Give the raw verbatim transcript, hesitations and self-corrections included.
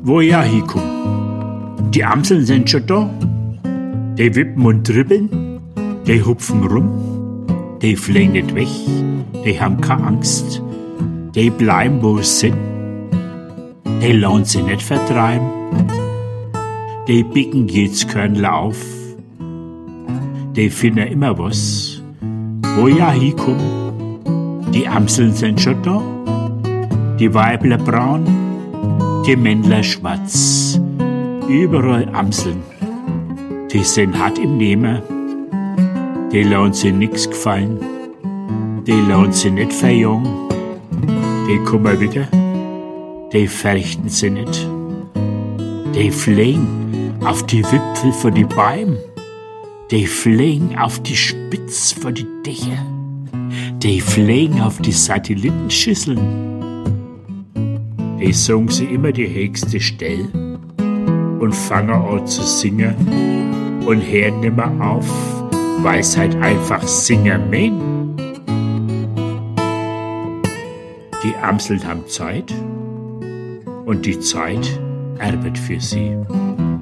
wo ja hinkomm. Die Amseln sind schon da. Die wippen und dribbeln, die hupfen rum, die fliegen nicht weg, die haben keine Angst, die bleiben, wo sie sind, die lassen sich nicht vertreiben, die bicken jedes Körnl auf, die finden immer was, wo ja hinkommen. Die Amseln sind schon da, die Weibler braun, die Männler schwarz, überall Amseln. Die sind hart im Nehmen, die lassen sich nix gefallen, die lassen sich nicht verjungen, die kommen wieder, die fürchten sich nicht, die fliegen auf die Wipfel von die Bäume, die fliegen auf die Spitz von die Dächer, die fliegen auf die Satellitenschüsseln, die singen sie immer die höchste Stelle und fangen an zu singen und hören nimmer auf, weil's halt einfach singen mean. Die Amseln haben Zeit und die Zeit arbeitet für sie.